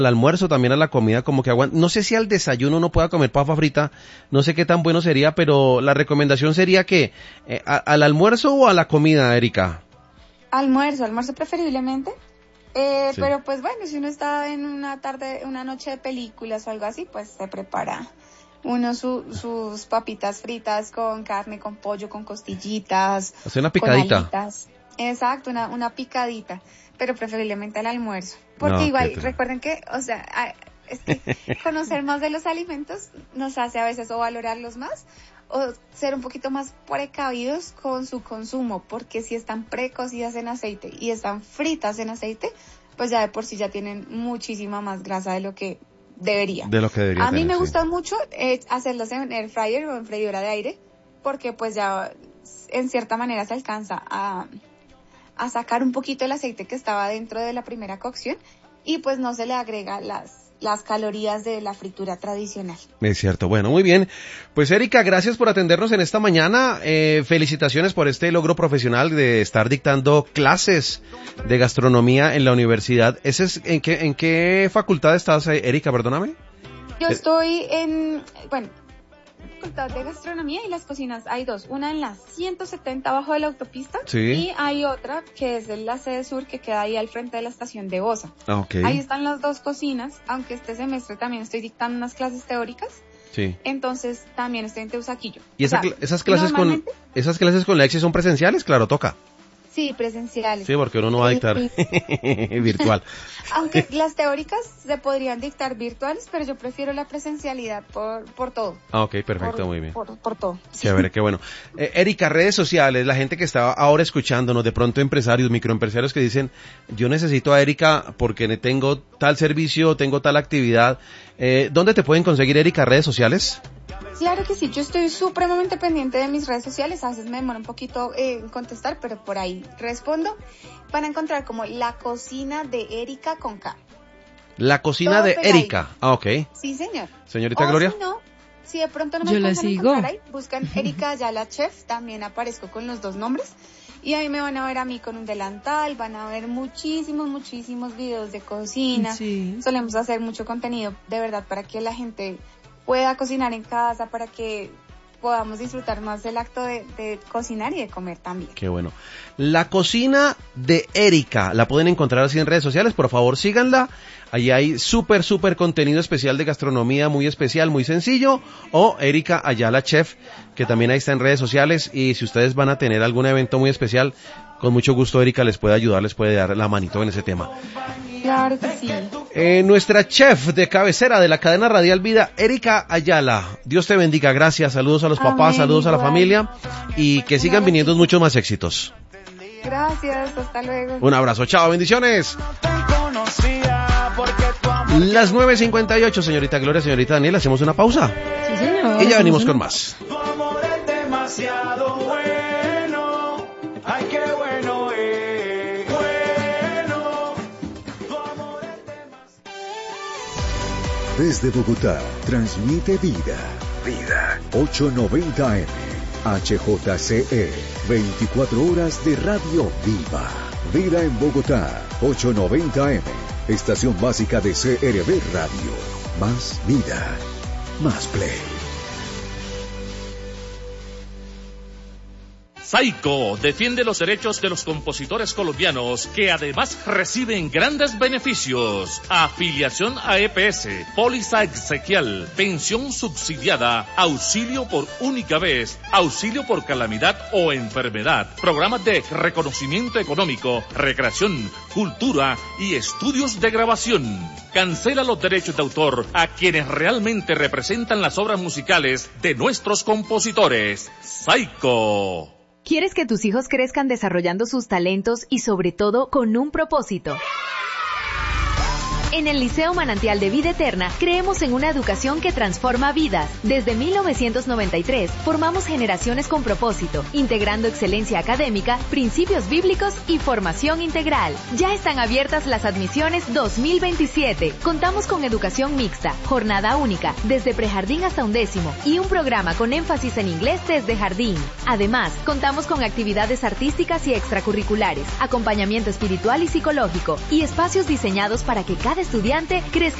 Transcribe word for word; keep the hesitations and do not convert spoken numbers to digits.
al almuerzo, también a la comida, como que aguanta. No sé si al desayuno uno pueda comer papa frita, no sé qué tan bueno sería, pero la recomendación sería que eh, a, al almuerzo o a la comida, Erika. Almuerzo, almuerzo preferiblemente. Eh, Sí. Pero pues bueno, si uno está en una tarde, una noche de películas o algo así, pues se prepara uno su, sus papitas fritas con carne, con pollo, con costillitas, Hacer una con picadita. alitas. Exacto, una, una picadita, pero preferiblemente al almuerzo. Porque No, igual, qué tra- recuerden que, o sea, ah, es que conocer más de los alimentos nos hace a veces o valorarlos más o ser un poquito más precavidos con su consumo, porque si están precocidas en aceite y están fritas en aceite, pues ya de por sí ya tienen muchísima más grasa de lo que debería. De lo que debería A mí tener, me sí. gusta mucho eh, hacerlos en air fryer o en freidora de aire, porque pues ya en cierta manera se alcanza a, a sacar un poquito el aceite que estaba dentro de la primera cocción y pues no se le agrega las las calorías de la fritura tradicional. Es cierto. Bueno, muy bien. Pues Erika, gracias por atendernos en esta mañana. Eh, felicitaciones por este logro profesional de estar dictando clases de gastronomía en la universidad. ¿Ese es, en qué, en qué facultad estás, eh, Erika? Perdóname. Yo Eh, estoy en, bueno, Facultad de Gastronomía y las cocinas. Hay dos, una en la ciento setenta abajo de la autopista Sí. y hay otra que es en la sede sur que queda ahí al frente de la estación de Bosa. Ah, ok. Ahí están las dos cocinas, aunque este semestre también estoy dictando unas clases teóricas, Sí. entonces también estoy en Teusaquillo. ¿Y esa O sea, cl- esas clases con normalmente, esas clases con Lexi son presenciales? Claro, toca. sí, presenciales. Sí, porque uno no va a dictar virtual. Aunque las teóricas se podrían dictar virtuales, pero yo prefiero la presencialidad por, por todo. Ah, ok, perfecto, por, muy bien. Por, por todo. Sí. Chévere, qué bueno. Eh, Erika, redes sociales, la gente que está ahora escuchándonos, de pronto empresarios, microempresarios que dicen, yo necesito a Erika porque tengo tal servicio, tengo tal actividad. Eh, ¿Dónde te pueden conseguir, Erika, redes sociales? Claro que sí, yo estoy supremamente pendiente de mis redes sociales, a veces me demora un poquito eh, en contestar, pero por ahí respondo. Van a encontrar como La Cocina de Erika con K. La cocina Todo de pegadito. Erika. Ah, ok. Sí, señor. Señorita O Gloria. si no, si de pronto no me Yo la alcanzan a sigo. encontrar ahí, buscan Erika Ayala Chef, también aparezco con los dos nombres. Y ahí me van a ver a mí con un delantal, van a ver muchísimos, muchísimos videos de cocina. Sí. Solemos hacer mucho contenido, de verdad, para que la gente pueda cocinar en casa, para que podamos disfrutar más del acto de, de cocinar y de comer también. Qué bueno. La cocina de Erika, la pueden encontrar así en redes sociales, por favor síganla. Allí hay súper, súper contenido especial de gastronomía, muy especial, muy sencillo. O Erika Ayala Chef, que también ahí está en redes sociales. Y si ustedes van a tener algún evento muy especial, con mucho gusto Erika les puede ayudar, les puede dar la manito en ese tema. Claro que sí. Eh, nuestra chef de cabecera de la cadena Radial Vida, Erika Ayala. Dios te bendiga, gracias, saludos a los papás, Amén, saludos a la igual. familia y que sigan viniendo muchos más éxitos. Gracias, hasta luego. Un abrazo, chao, bendiciones. Las nueve cincuenta y ocho, señorita Gloria, señorita Daniela, hacemos una pausa Sí, señor. y ya venimos con más. Tu amor es demasiado bueno. Ay, qué bueno es. Bueno. Tu amor es demasiado. Desde Bogotá, transmite Vida. Vida. ochocientos noventa M. H J C E. veinticuatro horas de radio viva. Vida en Bogotá. ochocientos noventa M. Estación básica de C R B Radio. Más vida. Más play. Saico defiende los derechos de los compositores colombianos que además reciben grandes beneficios. Afiliación a E P S, póliza exequial, pensión subsidiada, auxilio por única vez, auxilio por calamidad o enfermedad, programas de reconocimiento económico, recreación, cultura y estudios de grabación. Cancela los derechos de autor a quienes realmente representan las obras musicales de nuestros compositores. Saico. ¿Quieres que tus hijos crezcan desarrollando sus talentos y sobre todo con un propósito? En el Liceo Manantial de Vida Eterna creemos en una educación que transforma vidas. Desde mil novecientos noventa y tres formamos generaciones con propósito, integrando excelencia académica, principios bíblicos y formación integral. Ya están abiertas las admisiones dos mil veintisiete. Contamos con educación mixta, jornada única, desde prejardín hasta undécimo y un programa con énfasis en inglés desde jardín. Además, contamos con actividades artísticas y extracurriculares, acompañamiento espiritual y psicológico y espacios diseñados para que cada estudiante crezca